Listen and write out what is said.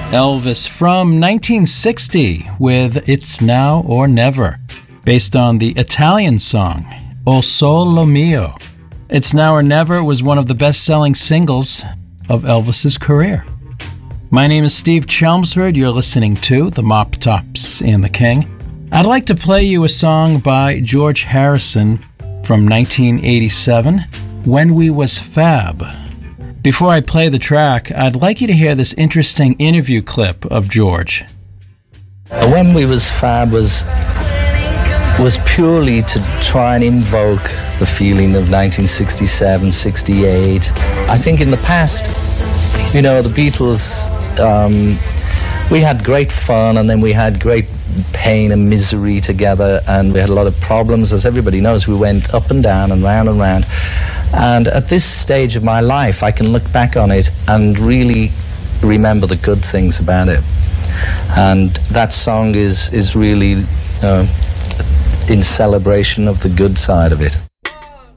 Elvis from 1960 with It's Now or Never, based on the Italian song O Solo Mio. It's Now or Never was one of the best-selling singles of Elvis's career. My name is Steve Chelmsford. You're listening to The Mop Tops and the King. I'd like to play you a song by George Harrison from 1987, When We Was Fab. Before I play the track, I'd like you to hear this interesting interview clip of George. When We Was Fab was purely to try and invoke the feeling of 1967, 68. I think in the past, you know, the Beatles, we had great fun and then we had great pain and misery together, and we had a lot of problems. As everybody knows, we went up and down and round and round. And at this stage of my life, I can look back on it and really remember the good things about it. And that song is really in celebration of the good side of it.